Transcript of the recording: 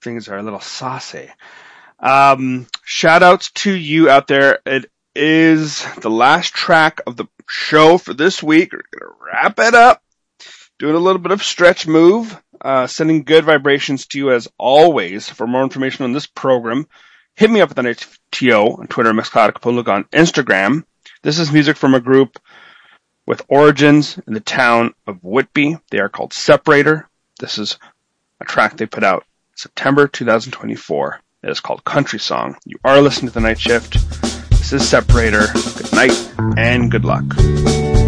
Things are a little saucy. Shout outs to you out there. It is the last track of the show for this week. We're going to wrap it up. Doing a little bit of stretch move. Sending good vibrations to you as always. For more information on this program, hit me up at the NHTO on Twitter, Mixcloud, Kapuluk on Instagram. This is music from a group with origins in the town of Whitby. They are called Separator. This is a track they put out September 2024. It is called Country Song. You are listening to The Night Shift. This is Separator. Good night and good luck.